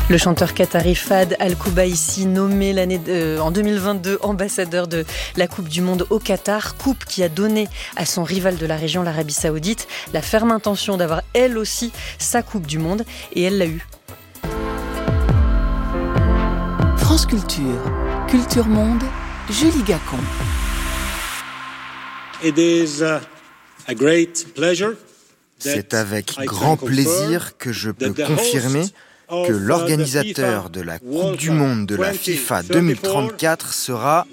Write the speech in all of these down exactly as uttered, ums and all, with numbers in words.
Le chanteur qatari Fahd Al-Kubaisi, nommé l'année de, en deux mille vingt-deux ambassadeur de la Coupe du Monde au Qatar, coupe qui a donné à son rival de la région, l'Arabie Saoudite, la ferme intention d'avoir elle aussi sa Coupe du Monde, et elle l'a eue. France Culture, Culture Monde, Julie Gacon. It is a great pleasure. C'est avec grand plaisir que je peux confirmer que l'organisateur de la Coupe du Monde de la FIFA deux mille trente-quatre sera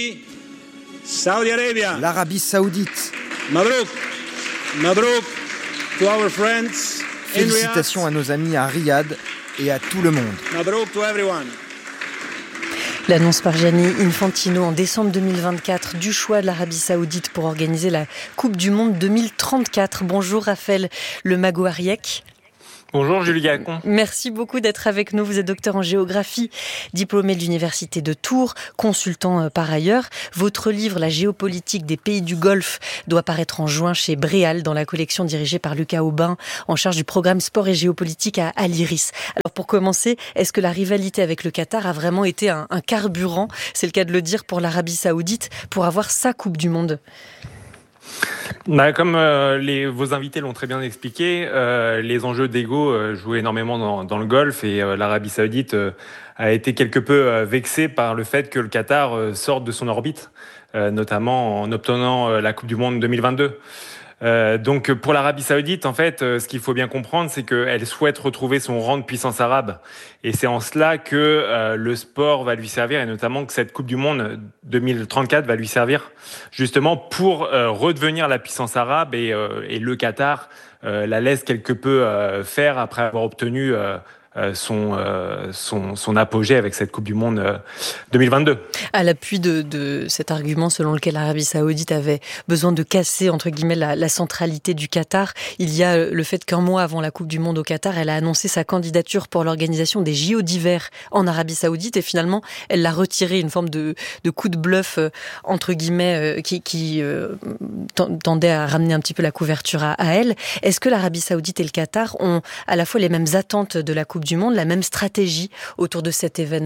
l'Arabie Saoudite. Mabrouk. Mabrouk to our friends. Félicitations à nos amis à Riyad et à tout le monde. Mabrouk to everyone. L'annonce par Gianni Infantino en décembre deux mille vingt-quatre du choix de l'Arabie Saoudite pour organiser la Coupe du Monde deux mille trente-quatre. Bonjour Raphaël Le Mago-Ariec. Bonjour Julie Gacon. Merci beaucoup d'être avec nous. Vous êtes docteur en géographie, diplômé de l'université de Tours, consultant par ailleurs. Votre livre, La géopolitique des pays du Golfe, doit paraître en juin chez Bréal, dans la collection dirigée par Lucas Aubin, en charge du programme sport et géopolitique à, à l'Iris. Alors pour commencer, est-ce que la rivalité avec le Qatar a vraiment été un, un carburant, c'est le cas de le dire, pour l'Arabie Saoudite, pour avoir sa Coupe du Monde ? Bah, comme euh, les, vos invités l'ont très bien expliqué, euh, les enjeux d'ego euh, jouent énormément dans, dans le Golfe et euh, l'Arabie Saoudite euh, a été quelque peu euh, vexée par le fait que le Qatar euh, sorte de son orbite, euh, notamment en obtenant euh, la Coupe du Monde deux mille vingt-deux. Euh, donc pour l'Arabie Saoudite, en fait, euh, ce qu'il faut bien comprendre, c'est qu'elle souhaite retrouver son rang de puissance arabe. Et c'est en cela que euh, le sport va lui servir, et notamment que cette Coupe du Monde deux mille trente-quatre va lui servir justement pour euh, redevenir la puissance arabe. Et, euh, et le Qatar euh, la laisse quelque peu euh, faire après avoir obtenu euh, son, euh, son, son apogée avec cette Coupe du Monde euh, deux mille vingt-deux. À l'appui de, de cet argument selon lequel l'Arabie Saoudite avait besoin de casser, entre guillemets, la, la centralité du Qatar, il y a le fait qu'un mois avant la Coupe du Monde au Qatar, elle a annoncé sa candidature pour l'organisation des J O d'hiver en Arabie Saoudite, et finalement, elle l'a retiré, une forme de, de coup de bluff, euh, entre guillemets, euh, qui, qui euh, tendait à ramener un petit peu la couverture à, à elle. Est-ce que l'Arabie Saoudite et le Qatar ont à la fois les mêmes attentes de la Coupe du Monde, la même stratégie autour de cet événement ?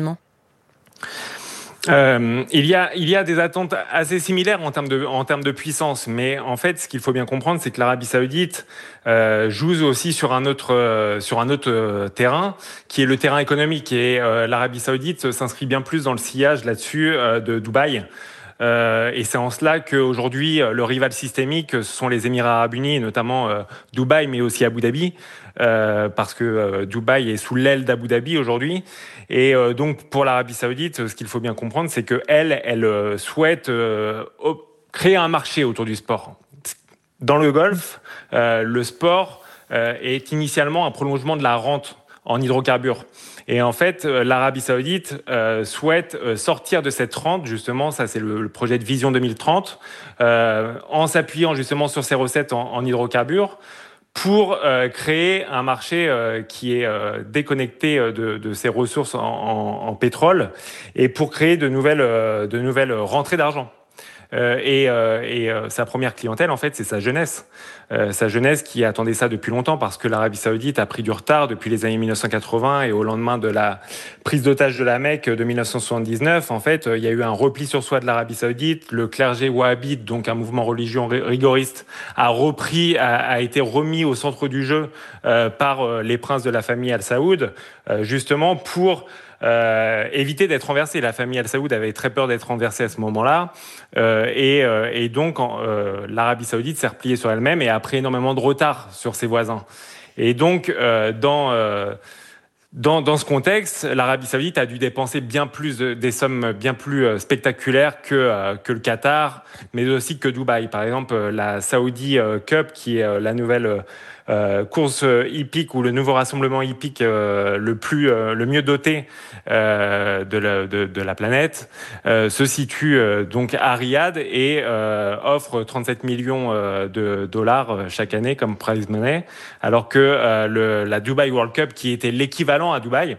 Euh, il y a, il y a des attentes assez similaires en termes de, en termes de puissance, mais en fait, ce qu'il faut bien comprendre, c'est que l'Arabie Saoudite euh, joue aussi sur un autre, euh, sur un autre euh, terrain, qui est le terrain économique. Et euh, l'Arabie Saoudite s'inscrit bien plus dans le sillage là-dessus euh, de Dubaï. Euh, et c'est en cela qu'aujourd'hui, le rival systémique, ce sont les Émirats Arabes Unis, notamment euh, Dubaï, mais aussi Abu Dhabi, euh, parce que euh, Dubaï est sous l'aile d'Abu Dhabi aujourd'hui. Et euh, donc, pour l'Arabie Saoudite, ce qu'il faut bien comprendre, c'est qu'elle, elle euh, souhaite euh, créer un marché autour du sport. Dans le Golfe, euh, le sport euh, est initialement un prolongement de la rente en hydrocarbures. Et en fait, l'Arabie Saoudite euh, souhaite euh, sortir de cette rente, justement, ça c'est le, le projet de Vision deux mille trente, euh, en s'appuyant justement sur ses recettes en, en hydrocarbures, pour euh, créer un marché euh, qui est euh, déconnecté de, de ses ressources en, en, en pétrole, et pour créer de nouvelles, euh, de nouvelles rentrées d'argent. Euh, et euh, et euh, sa première clientèle, en fait, c'est sa jeunesse. Euh, sa jeunesse qui attendait ça depuis longtemps, parce que l'Arabie Saoudite a pris du retard depuis les années mille neuf cent quatre-vingts, et au lendemain de la prise d'otage de la Mecque de mille neuf cent soixante-dix-neuf, en fait, il y a eu un repli sur soi de l'Arabie Saoudite. Le clergé wahhabite, donc un mouvement religieux rigoriste, a repris, a, a été remis au centre du jeu euh, par euh, les princes de la famille Al Saoud, euh, justement pour Euh, éviter d'être renversée. La famille Al Saoud avait très peur d'être renversée à ce moment-là, euh, et, euh, et donc en, euh, l'Arabie Saoudite s'est repliée sur elle-même et a pris énormément de retard sur ses voisins. Et donc euh, dans euh, Dans, dans ce contexte, l'Arabie Saoudite a dû dépenser bien plus de, des sommes bien plus euh, spectaculaires que euh, que le Qatar, mais aussi que Dubaï. Par exemple, la Saudi euh, Cup, qui est euh, la nouvelle euh, course hippique, ou le nouveau rassemblement hippique euh, le plus euh, le mieux doté euh, de, la, de, de la planète, euh, se situe euh, donc à Riyad et euh, offre trente-sept millions euh, de dollars chaque année comme prize money, alors que euh, le, la Dubai World Cup, qui était l'équivalent à Dubaï,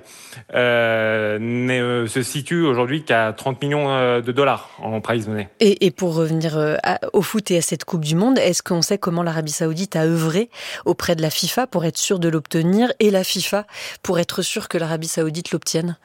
euh, ne se situe aujourd'hui qu'à trente millions de dollars en prize money. Et, et pour revenir à, au foot et à cette Coupe du Monde, est-ce qu'on sait comment l'Arabie Saoudite a œuvré auprès auprès de la FIFA pour être sûr de l'obtenir et la FIFA pour être sûr que l'Arabie Saoudite l'obtienne?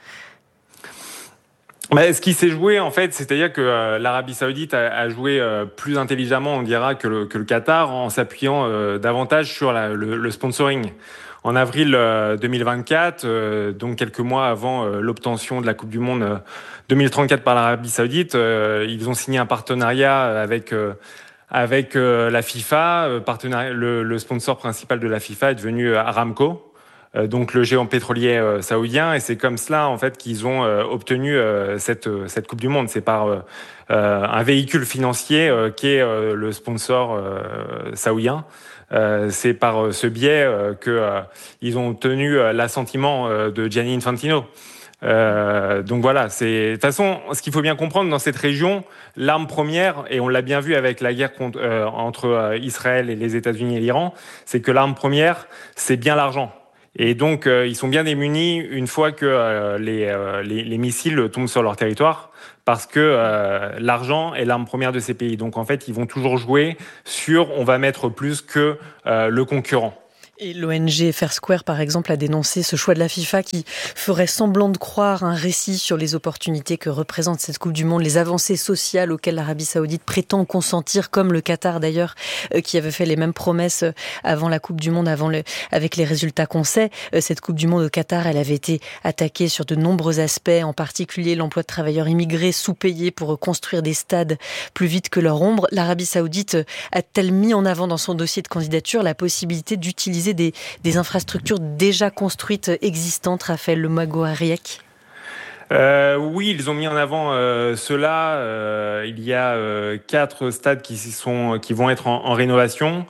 Bah, ce qui s'est joué, en fait, c'est-à-dire que euh, l'Arabie Saoudite a, a joué euh, plus intelligemment, on dira, que le, que le Qatar, en s'appuyant euh, davantage sur la, le, le sponsoring. En avril euh, deux mille vingt-quatre, euh, donc quelques mois avant euh, l'obtention de la Coupe du Monde euh, deux mille trente-quatre par l'Arabie Saoudite, euh, ils ont signé un partenariat avec euh, avec euh, la FIFA. Euh, partenariat, le, le sponsor principal de la FIFA est devenu Aramco. Donc le géant pétrolier euh, saoudien, et c'est comme cela en fait qu'ils ont euh, obtenu euh, cette cette Coupe du Monde. C'est par euh, un véhicule financier euh, qui est euh, le sponsor euh, saoudien. Euh, c'est par euh, ce biais euh, que euh, ils ont obtenu euh, l'assentiment euh, de Gianni Infantino. Euh, donc voilà, c'est de toute façon ce qu'il faut bien comprendre dans cette région, l'arme première, et on l'a bien vu avec la guerre contre, euh, entre euh, Israël et les États-Unis et l'Iran, c'est que l'arme première, c'est bien l'argent. Et donc, euh, ils sont bien démunis une fois que euh, les, euh, les, les missiles tombent sur leur territoire, parce que euh, l'argent est l'arme première de ces pays. Donc, en fait, ils vont toujours jouer sur « on va mettre plus que euh, le concurrent ». Et l'O N G Fair Square, par exemple, a dénoncé ce choix de la FIFA qui ferait semblant de croire un récit sur les opportunités que représente cette Coupe du Monde, les avancées sociales auxquelles l'Arabie Saoudite prétend consentir, comme le Qatar d'ailleurs, euh, qui avait fait les mêmes promesses avant la Coupe du Monde, avant le, avec les résultats qu'on sait. Euh, cette Coupe du Monde au Qatar, elle avait été attaquée sur de nombreux aspects, en particulier l'emploi de travailleurs immigrés sous-payés pour construire des stades plus vite que leur ombre. L'Arabie Saoudite a-t-elle mis en avant dans son dossier de candidature la possibilité d'utiliser Des, des infrastructures déjà construites, existantes, Raphaël Le Mago-Ariec? Euh, oui, ils ont mis en avant euh, cela. Euh, il y a euh, quatre stades qui sont, qui vont être en, en rénovation.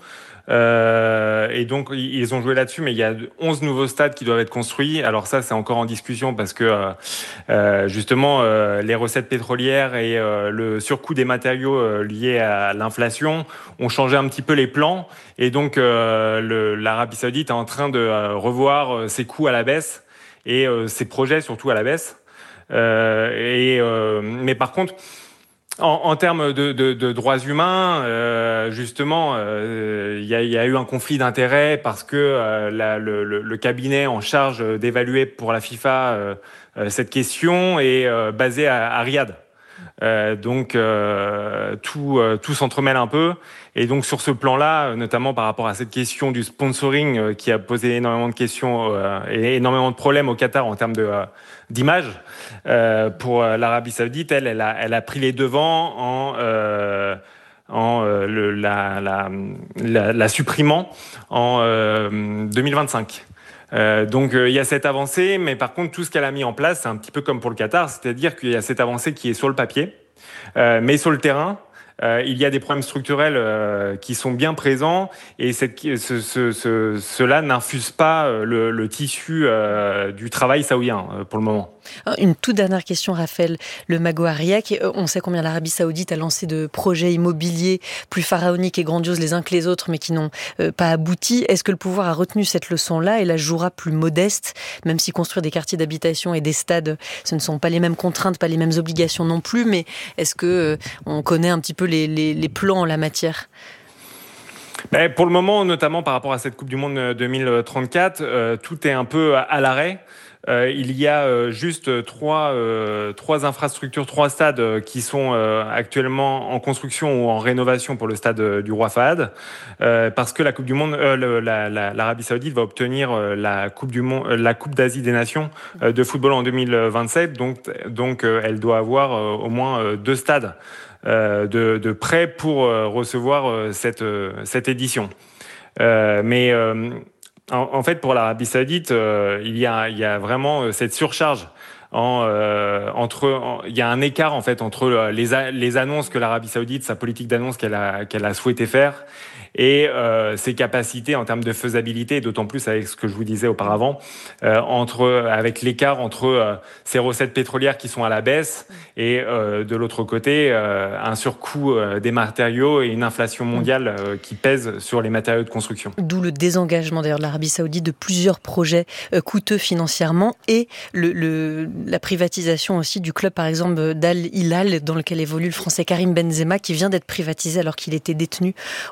Euh, et donc, ils ont joué là-dessus, mais il y a onze nouveaux stades qui doivent être construits. Alors ça, c'est encore en discussion parce que euh, justement, euh, les recettes pétrolières et euh, le surcoût des matériaux euh, liés à l'inflation ont changé un petit peu les plans. Et donc, euh, le, l'Arabie Saoudite est en train de euh, revoir ses coûts à la baisse et euh, ses projets surtout à la baisse. Euh, et euh, mais par contre, En, en termes de, de, de droits humains, euh, justement, il euh, y, a, y a eu un conflit d'intérêts parce que euh, la, le, le cabinet en charge d'évaluer pour la FIFA euh, cette question est euh, basé à, à Riyad. Euh, donc euh, tout, euh, tout s'entremêle un peu. Et donc sur ce plan-là, notamment par rapport à cette question du sponsoring euh, qui a posé énormément de questions euh, et énormément de problèmes au Qatar en termes de, euh, d'image, euh, pour l'Arabie Saoudite, elle, elle a, elle a pris les devants en... Euh, en euh, le, la, la, la, la supprimant en euh, deux mille vingt-cinq. Euh, donc euh, il y a cette avancée, mais par contre tout ce qu'elle a mis en place, c'est un petit peu comme pour le Qatar, c'est-à-dire qu'il y a cette avancée qui est sur le papier, euh, mais sur le terrain, euh, il y a des problèmes structurels euh, qui sont bien présents, et cette, ce, ce, ce, cela n'infuse pas le, le tissu euh, du travail saoudien euh, pour le moment. Une toute dernière question, Raphaël Le Mago-Ariec. On sait combien l'Arabie Saoudite a lancé de projets immobiliers plus pharaoniques et grandioses les uns que les autres, mais qui n'ont euh, pas abouti. Est-ce que le pouvoir a retenu cette leçon-là et la jouera plus modeste, même si construire des quartiers d'habitation et des stades, ce ne sont pas les mêmes contraintes, pas les mêmes obligations non plus, mais est-ce que euh, on connaît un petit peu les, les, les plans en la matière? Ben, pour le moment, notamment par rapport à cette Coupe du Monde deux mille trente-quatre, euh, tout est un peu à l'arrêt. Euh, il y a euh, juste trois, euh, trois infrastructures, trois stades euh, qui sont euh, actuellement en construction ou en rénovation pour le stade euh, du Roi Fahd, euh, parce que la Coupe du Monde, euh, le, la, la, l'Arabie Saoudite va obtenir euh, la Coupe du Monde, euh, la Coupe d'Asie des Nations euh, de football en deux mille vingt-sept, donc donc euh, elle doit avoir euh, au moins euh, deux stades euh, de, de prêt pour euh, recevoir euh, cette euh, cette édition. Euh, mais euh, En, en fait, pour l'Arabie Saoudite, euh, il y a, il y a vraiment euh, cette surcharge. En, euh, entre, en, il y a un écart en fait entre les, a, les annonces que l'Arabie Saoudite, sa politique d'annonce qu'elle a, qu'elle a souhaité faire, et euh, ses capacités en termes de faisabilité, d'autant plus avec ce que je vous disais auparavant, euh, entre avec l'écart entre euh, ces recettes pétrolières qui sont à la baisse et euh, de l'autre côté euh, un surcoût euh, des matériaux et une inflation mondiale euh, qui pèse sur les matériaux de construction. D'où le désengagement d'ailleurs de l'Arabie Saoudite de plusieurs projets euh, coûteux financièrement et le, le, la privatisation aussi du club par exemple d'Al Hilal dans lequel évolue le Français Karim Benzema qui vient d'être privatisé alors qu'il était détenu auparavant.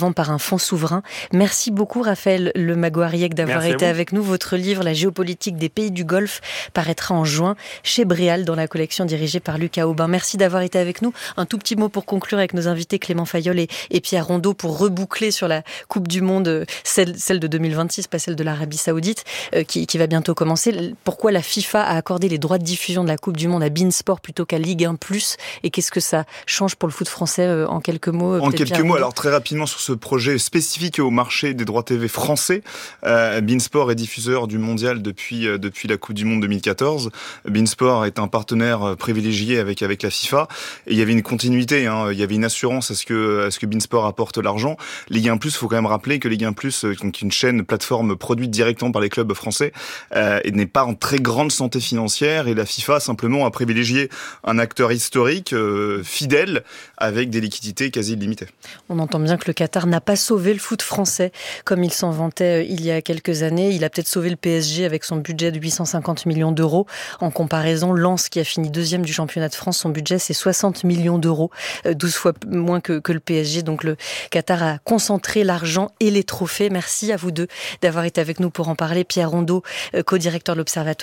dorénavant par un fonds souverain. Merci beaucoup Raphaël Le Magoariec d'avoir Merci été avec nous. Votre livre La géopolitique des pays du Golfe paraîtra en juin chez Bréal dans la collection dirigée par Lucas Aubin. Merci d'avoir été avec nous. Un tout petit mot pour conclure avec nos invités Clément Fayolle et, et Pierre Rondeau pour reboucler sur la Coupe du Monde, celle, celle de deux mille vingt-six, pas celle de l'Arabie Saoudite, euh, qui, qui va bientôt commencer. Pourquoi la FIFA a accordé les droits de diffusion de la Coupe du Monde à beIN Sport plutôt qu'à Ligue un plus, et qu'est-ce que ça change pour le foot français euh, en quelques mots? En quelques mots, alors très rapidement sur ce projet spécifique au marché des droits T V français. Euh, beIN Sport est diffuseur du mondial depuis euh, depuis la Coupe du Monde deux mille quatorze. beIN Sport est un partenaire privilégié avec avec la FIFA, et il y avait une continuité, hein, il y avait une assurance à ce que à ce que beIN Sport apporte l'argent. Ligue un plus, il faut quand même rappeler que Ligue un plus, donc une chaîne plateforme produite directement par les clubs français, euh, n'est pas en très grande santé financière, et la FIFA simplement a privilégié un acteur historique, euh, fidèle, avec des liquidités quasi illimitées. On entend bien que le Qatar n'a pas sauvé le foot français comme il s'en vantait il y a quelques années. Il a peut-être sauvé le P S G avec son budget de huit cent cinquante millions d'euros. En comparaison, Lens, qui a fini deuxième du championnat de France, son budget c'est soixante millions d'euros, douze fois moins que, que le P S G. Donc le Qatar a concentré l'argent et les trophées. Merci à vous deux d'avoir été avec nous pour en parler. Pierre Rondeau, co-directeur de l'Observatoire